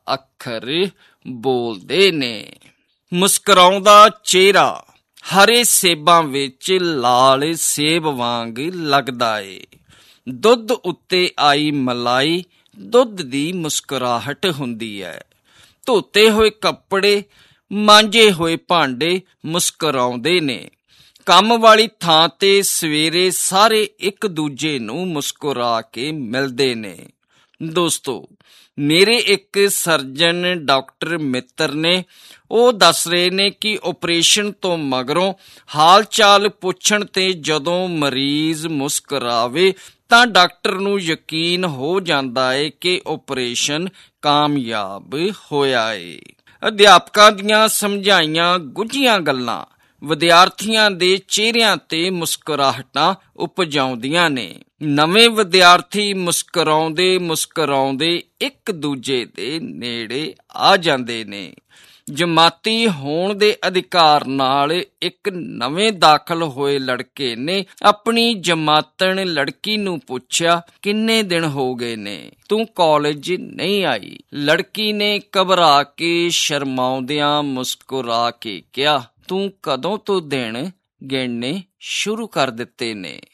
ਅੱਖਰ ਬੋਲਦੇ ਨੇ। ਮੁਸਕਰਾਉਂਦਾ ਚਿਹਰਾ ਹਰੇ ਸੇਬਾਂ ਵਿੱਚ ਲਾਲ ਸੇਬ ਵਾਂਗ ਲੱਗਦਾ ਏ। ਦੁੱਧ ਉੱਤੇ ਆਈ ਮਲਾਈ ਦੁੱਧ ਦੀ ਮੁਸਕਰਾਹਟ ਹੁੰਦੀ ਹੈ। ਧੋਤੇ ਹੋਏ ਕੱਪੜੇ, ਮਾਂਜੇ ਹੋਏ ਭਾਂਡੇ ਮੁਸਕਰਾਉਂਦੇ ਨੇ। ਕੰਮ ਵਾਲੀ ਥਾਂ ਤੇ ਸਵੇਰੇ ਸਾਰੇ ਇੱਕ ਦੂਜੇ ਨੂੰ ਮੁਸਕਰਾ ਕੇ ਮਿਲਦੇ ਨੇ। ਦੋਸਤੋ, ਮੇਰੇ ਇੱਕ ਸਰਜਨ ਡਾਕਟਰ ਮਿੱਤਰ ਨੇ, ਉਹ ਦੱਸ ਰਹੇ ਨੇ ਕਿ ਆਪਰੇਸ਼ਨ ਤੋਂ ਮਗਰੋਂ ਹਾਲ ਚਾਲ ਪੁੱਛਣ ਤੇ ਜਦੋਂ ਮਰੀਜ਼ ਮੁਸਕਰਾਵੇ ਤਾਂ ਡਾਕਟਰ ਨੂੰ ਯਕੀਨ ਹੋ ਜਾਂਦਾ ਏ ਕਿ ਆਪਰੇਸ਼ਨ ਕਾਮਯਾਬ ਹੋਇਆ ਏ। ਅਧਿਆਪਕਾਂ ਦੀਆਂ ਸਮਝਾਈਆਂ ਗੁੱਝੀਆਂ ਗੱਲਾਂ ਵਿਦਿਆਰਥੀਆਂ ਦੇ ਚਿਹਰਿਆਂ ਤੇ ਮੁਸਕਰਾਹਟਾਂ ਉਪਜਾਉਂਦੀਆਂ ਨੇ। ਨਵੇਂ ਵਿਦਿਆਰਥੀ ਮੁਸਕਰਾਉਂਦੇ ਇੱਕ ਦੂਜੇ ਦੇ ਨੇੜੇ ਆ ਜਾਂਦੇ ਨੇ। ਜਮਾਤੀ ਹੋਣ ਦੇ ਅਧਿਕਾਰ ਨਾਲ ਇੱਕ ਨਵੇਂ ਦਾਖਲ ਹੋਏ ਲੜਕੇ ਨੇ ਆਪਣੀ ਜਮਾਤਣ ਲੜਕੀ ਨੂੰ ਪੁੱਛਿਆ, ਕਿੰਨੇ ਦਿਨ ਹੋ ਗਏ ਨੇ ਤੂੰ ਕਾਲਜ ਨਹੀਂ ਆਈ? ਲੜਕੀ ਨੇ ਘਬਰਾ ਕੇ ਸ਼ਰਮਾਉਂਦਿਆਂ ਮੁਸਕਰਾ ਕੇ ਕਿਹਾ, ਤੂੰ ਕਦੋਂ ਤੋਂ ਦਿਨ ਗਿਣਨੇ ਸ਼ੁਰੂ ਕਰ ਦਿੱਤੇ ਨੇ?